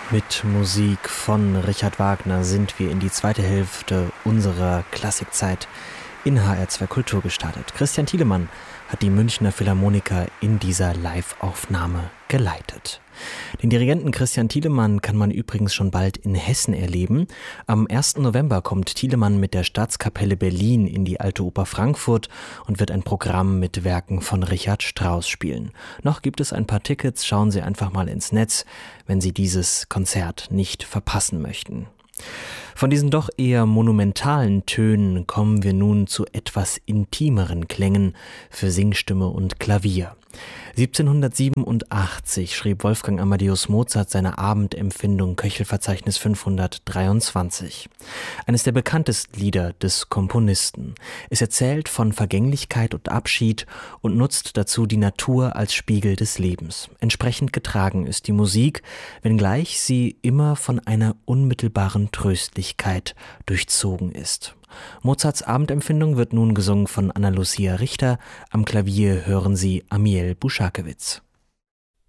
Mit Musik von Richard Wagner sind wir in die zweite Hälfte unserer Klassikzeit in HR2 Kultur gestartet. Christian Thielemann hat die Münchner Philharmoniker in dieser Live-Aufnahme geleitet. Den Dirigenten Christian Thielemann kann man übrigens schon bald in Hessen erleben. Am 1. November kommt Thielemann mit der Staatskapelle Berlin in die Alte Oper Frankfurt und wird ein Programm mit Werken von Richard Strauss spielen. Noch gibt es ein paar Tickets, schauen Sie einfach mal ins Netz, wenn Sie dieses Konzert nicht verpassen möchten. Von diesen doch eher monumentalen Tönen kommen wir nun zu etwas intimeren Klängen für Singstimme und Klavier. 1787 schrieb Wolfgang Amadeus Mozart seine Abendempfindung Köchelverzeichnis 523. Eines der bekanntesten Lieder des Komponisten. Es erzählt von Vergänglichkeit und Abschied und nutzt dazu die Natur als Spiegel des Lebens. Entsprechend getragen ist die Musik, wenngleich sie immer von einer unmittelbaren Tröstlichkeit durchzogen ist. Mozarts Abendempfindung wird nun gesungen von Anna Lucia Richter. Am Klavier hören Sie Amiel Buschakewitz.